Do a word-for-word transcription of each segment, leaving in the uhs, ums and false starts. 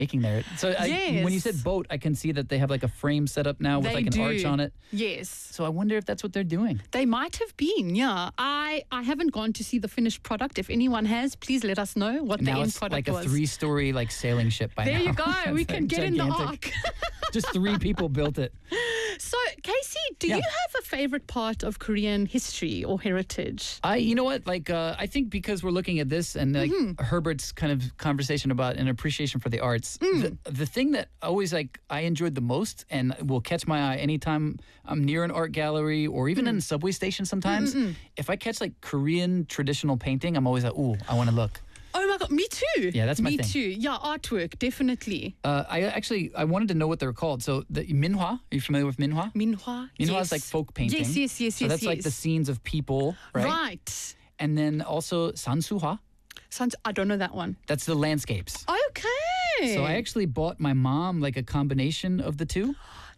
making there. So I, Yes. when you said boat, I can see that they have like a frame set up now with They like an do. arch on it. Yes. So I wonder if that's what they're doing. They might have been, yeah. I, I haven't gone to see the finished product. If anyone has, please let us know what the Now end it's product like a was. three-story like sailing ship by There now. you go. We It's can like get in the gigantic. ark. Just three people built it. So, Casey, do Yeah. you have a favorite part of Korean history or heritage? I, you know what? Like, uh, I think because we're looking at this and like Mm-hmm. Herbert's kind of conversation about an appreciation for the arts, Mm. the, the thing that always like I enjoyed the most and will catch my eye anytime I'm near an art gallery or even Mm. in a subway station sometimes, if I catch like Korean traditional painting, I'm always like, ooh, I want to look. Oh my God, me too. Yeah, that's my me thing. too. Yeah, artwork, definitely. Uh, I actually I wanted to know what they're called. So the Minhwa, are you familiar with Minhwa? Minhwa. Minhwa yes. is like folk painting. Yes, yes, yes, So yes. that's like yes. the scenes of people, right? Right. And then also Sansuha, Sounds, I don't know that one. that's the landscapes. Okay. So I actually bought my mom like a combination of the two.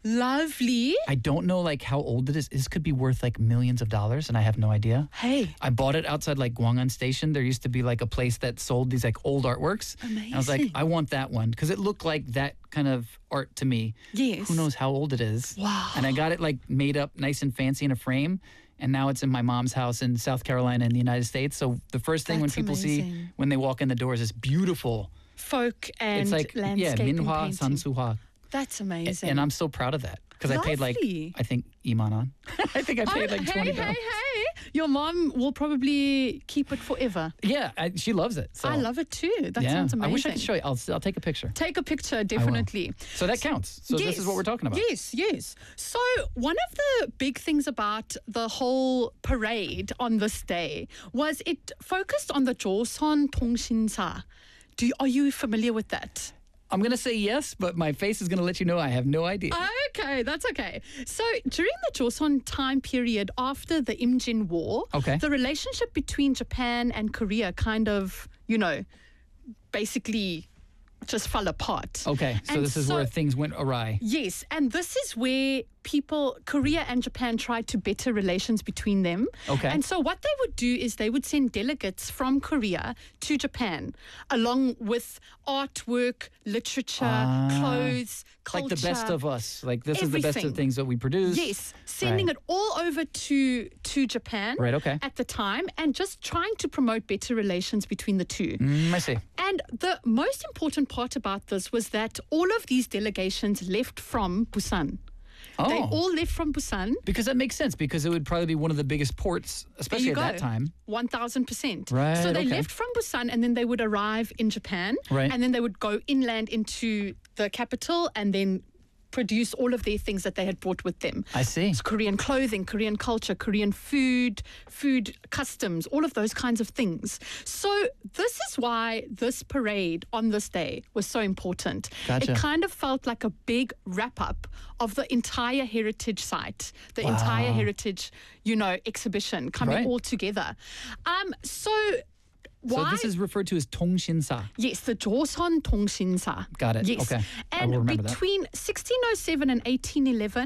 Lovely. I don't know like how old it is. This could be worth like millions of dollars and I have no idea. Hey. I bought it outside like Gwangan Station. There used to be like a place that sold these like old artworks. And I was like, Amazing. I want that one because it looked like that kind of art to me. Yes. Who knows how old it is? Wow. And I got it like made up nice and fancy in a frame. And now it's in my mom's house in South Carolina in the United States. So the first thing That's when people see amazing. when they walk in the doors is beautiful. Folk and it's like, yeah, landscaping Minhwa, painting. Sansuha. That's amazing. And I'm so proud of that because I paid like, Lovely. I think Iman on. I think I paid Oh, like hey, twenty hey, dollars. hey. Your mom will probably keep it forever. Yeah, I, she loves it. So. I love it too. That yeah. sounds amazing. I wish I could show you. I'll, I'll take a picture. Take a picture, definitely. So that counts. So this is what we're talking about. Yes, yes. So one of the big things about the whole parade on this day was it focused on the Joseon Tongshinsa. Do you, are you familiar with that? I'm going to say yes, but my face is going to let you know I have no idea. Okay, that's okay. So during the Joseon time period after the Imjin War, Okay. the relationship between Japan and Korea kind of, you know, basically just fell apart. Okay, so And this is so- where things went awry. Yes, and this is where people, Korea and Japan, tried to better relations between them. Okay. And so what they would do is they would send delegates from Korea to Japan, along with artwork, literature, Ah, clothes, culture. Like the best of us. Like this is the best everything. of things that we produce. Yes, sending Right. it all over to to Japan Right, okay. at the time and just trying to promote better relations between the two. Mm, I see. And the most important part about this was that all of these delegations left from Busan. Oh, They all left from Busan. because that makes sense because it would probably be one of the biggest ports, There especially you at go. that time. one thousand percent. Right, So they okay. left from Busan and then they would arrive in Japan. Right. And then they would go inland into the capital and then produce all of their things that they had brought with them. I see. It's Korean clothing, Korean culture, Korean food, food customs, all of those kinds of things. So this is why this parade on this day was so important. Gotcha. It kind of felt like a big wrap up of the entire heritage site, the entire Wow. heritage, you know, exhibition coming Right. all together. Um, so So why? this is referred to as Tongshinsa. Yes, the Joseon Tongshinsa. Got it. Yes. Okay. I will And remember that. between sixteen oh seven and eighteen eleven,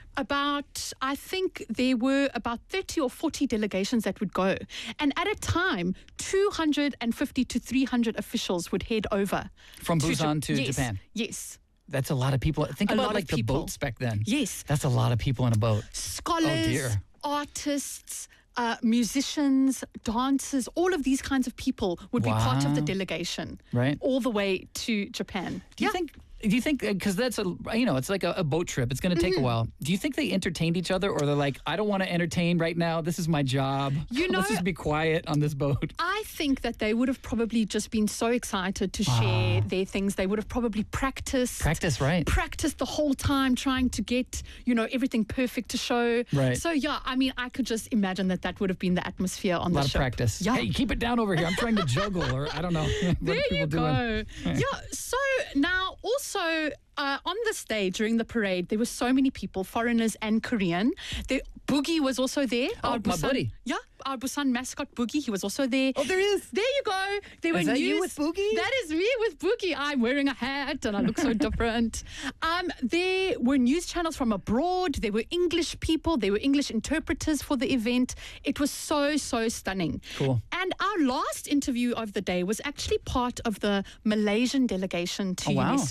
about, I think there were about thirty or forty delegations that would go. And at a time, two hundred fifty to three hundred officials would head over. From to Busan Ja- to yes, Japan. Yes. That's a lot of people. Think A about lot of like the people. boats back then. Yes. That's a lot of people in a boat. Scholars, Oh, dear. artists, uh, musicians, dancers, all of these kinds of people would be part of the Wow. delegation. Right. All the way to Japan. Do you think? Do you think because that's a you know it's like a, a boat trip. It's going to take Mm-hmm. a while. Do you think they entertained each other, or they're like, I don't want to entertain right now. This is my job. You Let's know- just be quiet on this boat. I think that they would have probably just been so excited to share their things. They would have probably practiced. Practice, right? Practiced the whole time trying to get, you know, everything perfect to show. Right. So, yeah, I mean, I could just imagine that that would have been the atmosphere on A the lot of ship. practice. Yeah. Hey, keep it down over here. I'm trying to juggle, or I don't know. what There are people you doing? go. Yeah. So now also uh, on this day during the parade, there were so many people, foreigners and Korean. The Boogie was also there. Oh, our my Busan, buddy. Yeah, our Busan mascot Boogie. He was also there. Oh, there he is. There you go. There were Is that you news- with Boogie? That is me with Boogie. I'm wearing a hat and I look so different. Um, there were news channels from abroad. There were English people. There were English interpreters for the event. It was so, so stunning. Cool. And our last interview of the day was actually part of the Malaysian delegation to Oh, wow. UNESCO.